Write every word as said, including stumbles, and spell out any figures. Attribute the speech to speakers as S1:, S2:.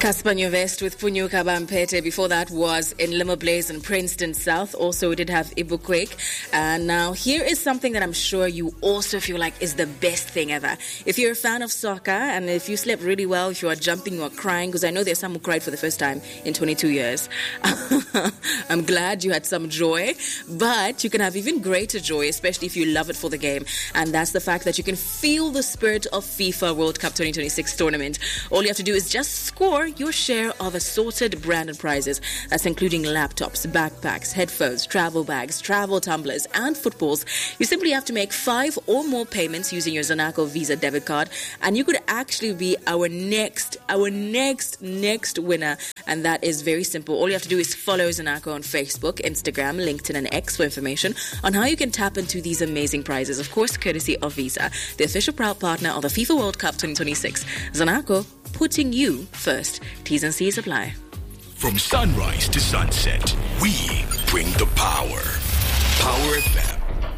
S1: Caspanyo West with Punyo Kabampete. Before that was in Limo Blaze and Princeton South. Also, we did have Ibuquake. And now here is something that I'm sure you also feel like is the best thing ever. If you're a fan of soccer and if you slept really well, if you are jumping or crying, because I know there's some who cried for the first time in twenty-two years. I'm glad you had some joy, but you can have even greater joy, especially if you love it for the game. And that's the fact that you can feel the spirit of FIFA World Cup twenty twenty-six tournament. All you have to do is just score your share of assorted branded prizes. That's including laptops, backpacks, headphones, travel bags, travel tumblers, and footballs. You simply have to make five or more payments using your Zanaco Visa debit card, and you could actually be our next, our next, next winner. And that is very simple. All you have to do is follow Zanaco on Facebook, Instagram, LinkedIn, and X for information on how you can tap into these amazing prizes. Of course, courtesy of Visa, the official proud partner of the FIFA World Cup twenty twenty-six. Zanaco, putting you first. T's and C's apply.
S2: From sunrise to sunset, we bring the power. Power F M.